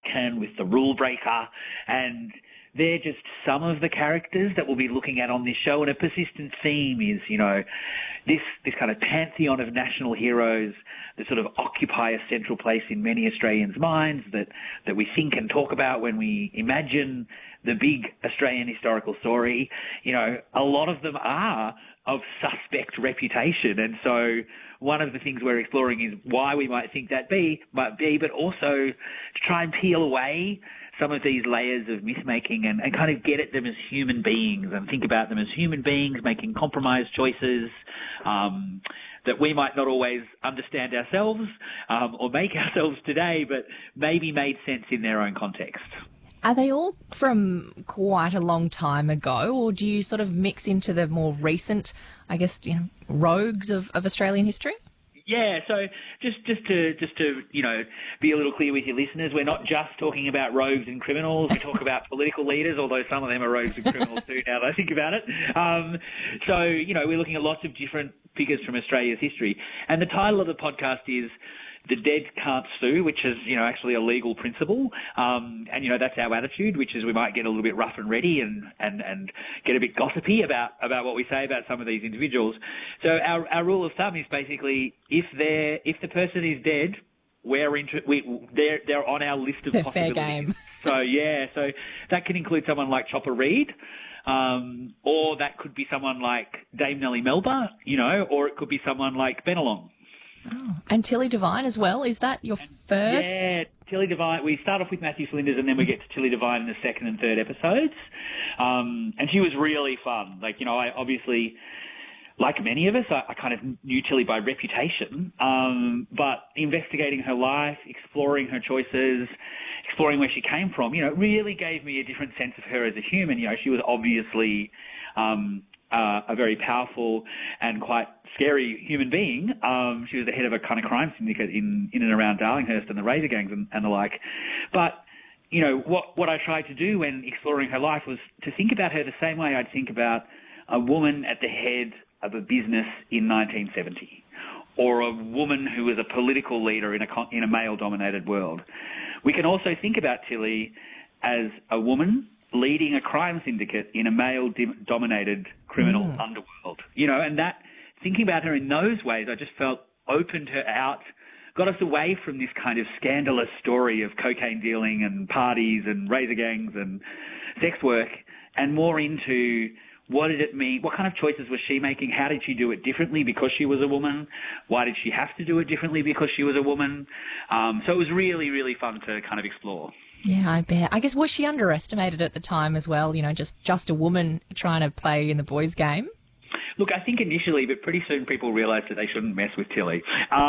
Captain, with the Rule Breaker, and they're just some of the characters that we'll be looking at on this show. And a persistent theme is, this kind of pantheon of national heroes that sort of occupy a central place in many Australians' minds that we think and talk about when we imagine the big Australian historical story. A lot of them are of suspect reputation. And so one of the things we're exploring is why we might think that might be, but also to try and peel away some of these layers of myth-making and kind of get at them as human beings and think about them as human beings making compromised choices that we might not always understand ourselves or make ourselves today, but maybe made sense in their own context. Are they all from quite a long time ago, or do you sort of mix into the more recent, rogues of Australian history? Yeah, so just to be a little clear with your listeners, we're not just talking about rogues and criminals. We talk about political leaders, although some of them are rogues and criminals too, now that I think about it. We're looking at lots of different figures from Australia's history. And the title of the podcast is The Dead Can't Sue, which is, actually a legal principle. That's our attitude, which is we might get a little bit rough and ready and get a bit gossipy about what we say about some of these individuals. So our rule of thumb is basically if the person is dead, they're on our list of possibilities. Fair game. So that can include someone like Chopper Read, or that could be someone like Dame Nellie Melba, or it could be someone like Bennelong. Oh, and Tilly Devine as well. Is that your first? Yeah, Tilly Devine. We start off with Matthew Flinders and then we get to Tilly Devine in the second and third episodes. And she was really fun. I obviously, like many of us, I kind of knew Tilly by reputation. But investigating her life, exploring her choices, exploring where she came from, really gave me a different sense of her as a human. She was obviously a very powerful and quite scary human being. She was the head of a kind of crime syndicate in and around Darlinghurst and the Razor gangs and the like. But, what I tried to do when exploring her life was to think about her the same way I'd think about a woman at the head of a business in 1970, or a woman who was a political leader in a male-dominated world. We can also think about Tilly as a woman leading a crime syndicate in a male-dominated criminal underworld. And that, thinking about her in those ways, I just felt opened her out, got us away from this kind of scandalous story of cocaine dealing and parties and razor gangs and sex work, and more into what did it mean, what kind of choices was she making, how did she do it differently because she was a woman, why did she have to do it differently because she was a woman. So it was really, really fun to kind of explore. Yeah, I bet. I guess, was she underestimated at the time as well, just a woman trying to play in the boys' game? Look, I think initially, but pretty soon people realised that they shouldn't mess with Tilly.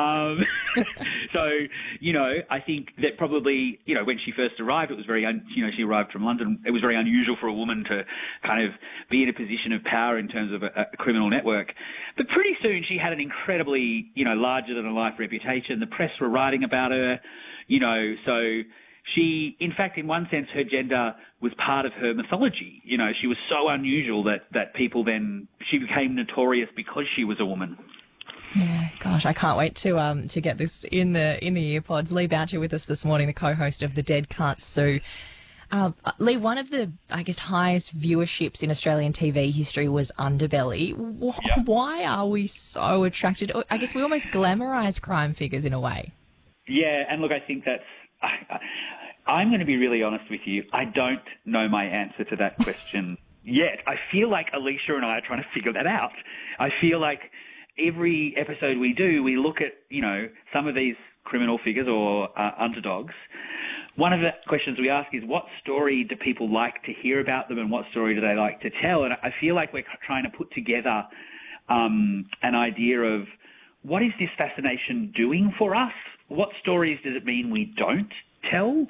I think that probably, when she first arrived, it was very, she arrived from London. It was very unusual for a woman to kind of be in a position of power in terms of a criminal network. But pretty soon she had an incredibly, larger-than-a-life reputation. The press were writing about her, so she, in fact, in one sense, her gender was part of her mythology. She was so unusual that people she became notorious because she was a woman. Yeah, gosh, I can't wait to get this in the earpods. Lee Boucher with us this morning, the co-host of The Dead Can't Sue. Lee, one of the, highest viewerships in Australian TV history was Underbelly. Why are we so attracted? I guess we almost glamorise crime figures in a way. Yeah, and look, I think that's... I'm going to be really honest with you. I don't know my answer to that question yet. I feel like Alicia and I are trying to figure that out. I feel like every episode we do, we look at, some of these criminal figures or underdogs. One of the questions we ask is, what story do people like to hear about them and what story do they like to tell? And I feel like we're trying to put together an idea of what is this fascination doing for us? What stories does it mean we don't tell?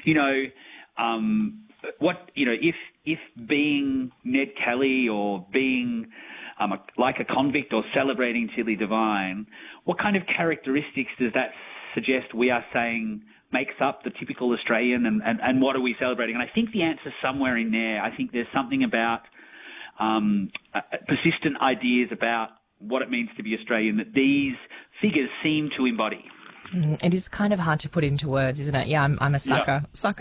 If being Ned Kelly or being like a convict or celebrating Tilly Devine, what kind of characteristics does that suggest we are saying makes up the typical Australian, and what are we celebrating? And I think the answer's somewhere in there. I think there's something about persistent ideas about what it means to be Australian that these figures seem to embody. It is kind of hard to put into words, isn't it? Yeah, I'm a sucker